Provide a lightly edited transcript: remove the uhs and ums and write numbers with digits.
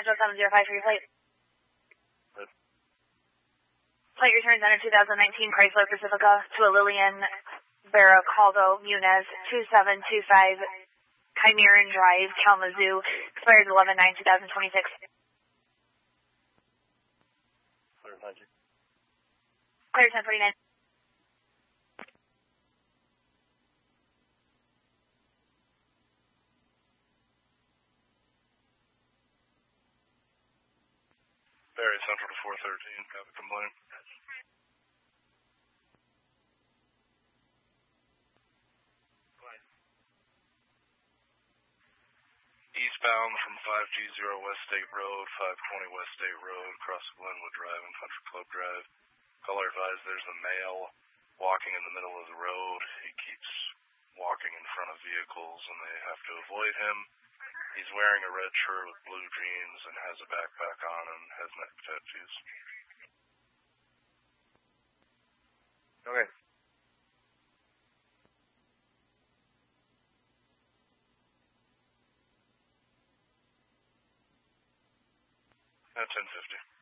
Central 705 for your flight. Good. Flight returns under 2019 Chrysler Pacifica to a Lillian Baracaldo Muniz 2725 Chimeran Drive, Kalamazoo, expires 11/9/2026. Clear, thank you. Clear 1049. Barry Central to 413, copy complaint. Eastbound from 5G0 West State Road, 520 West State Road, across Glenwood Drive and Country Club Drive. Caller advised there's a male walking in the middle of the road. He keeps walking in front of vehicles and they have to avoid him. He's wearing a red shirt with blue jeans and has a backpack on and has neck tattoos. Okay. At 1050.